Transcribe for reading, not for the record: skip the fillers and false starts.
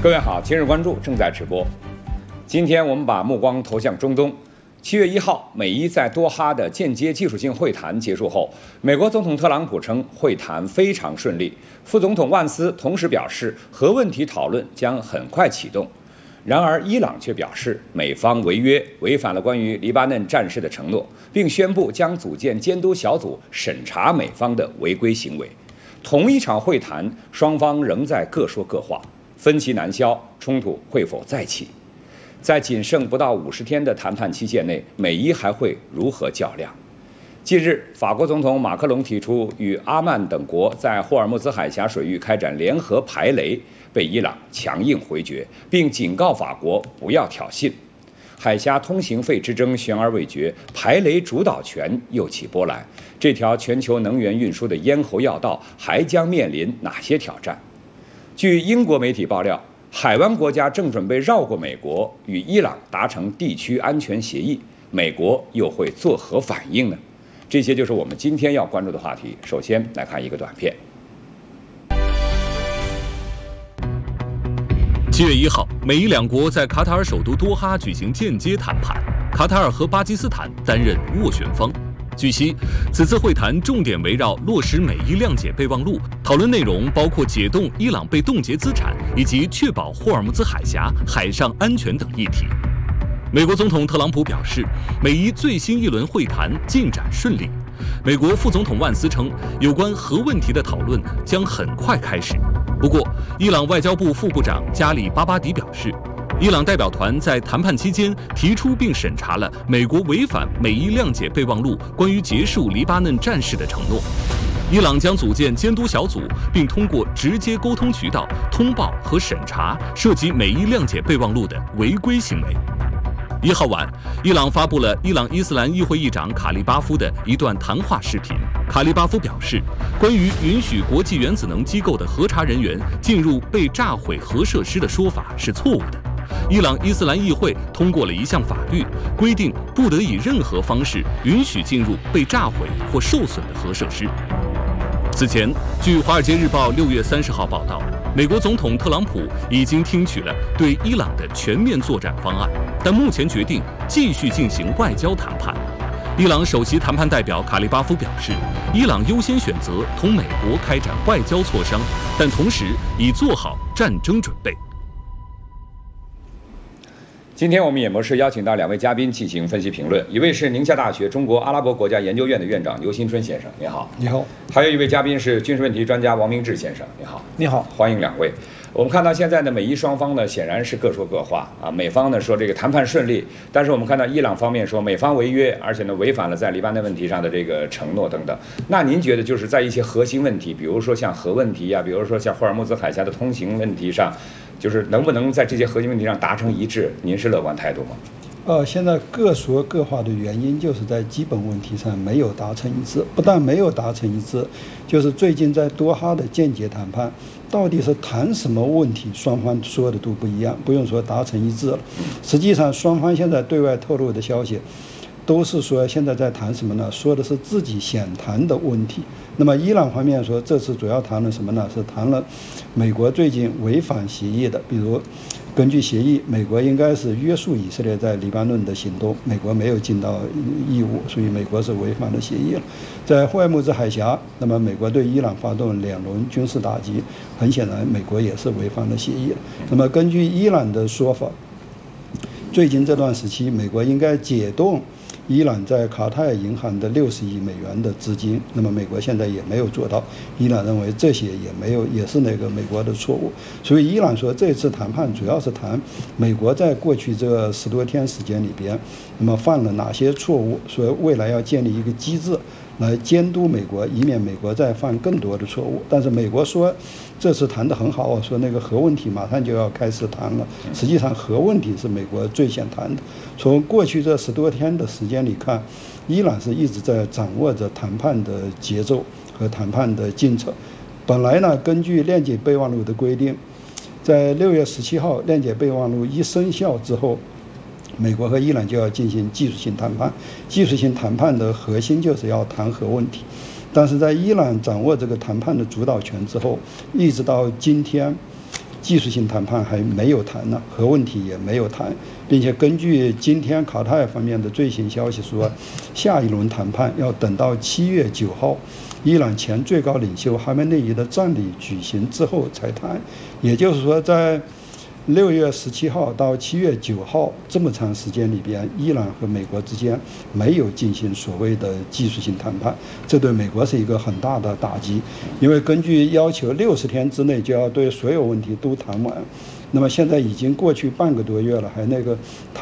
各位好，今日关注正在直播。今天我们把目光投向中东。7月1号，美伊在多哈的间接技术性会谈结束后，美国总统特朗普称会谈非常顺利，副总统万斯同时表示核问题讨论将很快启动。然而，伊朗却表示美方违约，违反了关于黎巴嫩战事的承诺，并宣布将组建监督小组审查美方的违规行为。同一场会谈，双方仍在各说各话，分歧难消，冲突会否再起？在仅剩不到50天的谈判期限内，美伊还会如何较量？近日，法国总统马克龙提出与阿曼等国在霍尔木兹海峡水域开展联合排雷，被伊朗强硬回绝，并警告法国不要挑衅。海峡通行费之争悬而未决，排雷主导权又起波澜。这条全球能源运输的咽喉要道还将面临哪些挑战？据英国媒体爆料，海湾国家正准备绕过美国，与伊朗达成地区安全协议，美国又会作何反应呢？这些就是我们今天要关注的话题。首先来看一个短片。 7月1号，美伊两国在卡塔尔首都多哈举行间接谈判，卡塔尔和巴基斯坦担任斡旋方。据悉，此次会谈重点围绕落实美伊谅解备忘录，讨论内容包括解冻伊朗被冻结资产以及确保霍尔木兹海峡海上安全等议题。美国总统特朗普表示，美伊最新一轮会谈进展顺利。美国副总统万斯称，有关核问题的讨论将很快开始。不过，伊朗外交部副部长加里巴巴迪表示，伊朗代表团在谈判期间提出并审查了美国违反美伊谅解备忘录关于结束黎巴嫩战事的承诺。伊朗将组建监督小组，并通过直接沟通渠道通报和审查涉及美伊谅解备忘录的违规行为。1号晚，伊朗发布了伊朗伊斯兰议会议长卡利巴夫的一段谈话视频。卡利巴夫表示，关于允许国际原子能机构的核查人员进入被炸毁核设施的说法是错误的。伊朗伊斯兰议会通过了一项法律，规定不得以任何方式允许进入被炸毁或受损的核设施。此前，据《华尔街日报》6月30号报道，美国总统特朗普已经听取了对伊朗的全面作战方案，但目前决定继续进行外交谈判。伊朗首席谈判代表卡利巴夫表示，伊朗优先选择同美国开展外交磋商，但同时已做好战争准备。 今天我们演播室邀请到2位嘉宾进行分析评论，一位是宁夏大学中国阿拉伯国家研究院的院长牛新春先生，你好。 你好。 还有一位嘉宾是军事问题专家王明志先生，你好。 你好， 欢迎2位。我们看到现在呢，美伊双方呢显然是各说各话啊。美方呢说这个谈判顺利，但是我们看到伊朗方面说美方违约，而且呢违反了在黎巴嫩问题上的这个承诺等等。那您觉得就是在一些核心问题，比如说像核问题呀，比如说像霍尔木兹海峡的通行问题上，就是能不能在这些核心问题上达成一致？您是乐观态度吗？ 现在各说各话的原因就是在基本问题上没有达成一致，不但没有达成一致，就是最近在多哈的间接谈判，到底是谈什么问题，双方说的都不一样，不用说达成一致了。实际上，双方现在对外透露的消息，都是说现在在谈什么呢？说的是自己想谈的问题。那么伊朗方面说，这次主要谈了什么呢？是谈了美国最近违反协议的，比如根据协议，美国应该是约束以色列在黎巴嫩的行动，美国没有尽到义务，所以美国是违反了协议了。在霍尔木兹海峡，那么美国对伊朗发动2轮军事打击，很显然美国也是违反了协议了。那么根据伊朗的说法，最近这段时期，美国应该解冻伊朗在卡塔尔银行的60亿美元的资金，那么美国现在也没有做到，伊朗认为这些也是那个美国的错误，所以伊朗说这次谈判主要是谈美国在过去这10多天时间里边，那么犯了哪些错误，所以未来要建立一个机制来监督美国，以免美国再犯更多的错误。但是美国说这次谈得很好，说那个核问题马上就要开始谈了，实际上核问题是美国最想谈的。从过去这10多天的时间里看，伊朗是一直在掌握着谈判的节奏和谈判的进程。本来呢，根据谅解备忘录的规定，在6月17号谅解备忘录一生效之后，美国和伊朗就要进行技术性谈判。技术性谈判的核心就是要谈核问题。但是在伊朗掌握这个谈判的主导权之后，一直到今天， 技术性谈判还没有谈呢，核问题也没有谈，并且根据今天卡塔尔方面的最新消息说，下一轮谈判要等到7月9号，伊朗前最高领袖哈梅内伊的葬礼举行之后才谈，也就是说在6月17号到7月9号这么长时间里边，伊朗和美国之间没有进行所谓的技术性谈判，这对美国是一个很大的打击。因为根据要求60天之内就要对所有问题都谈完，那么现在已经过去半个多月了，还那个谈